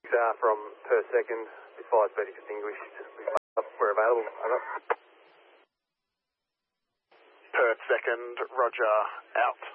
from per second. This fire's been extinguished. We're available. Over. Per second, roger, out.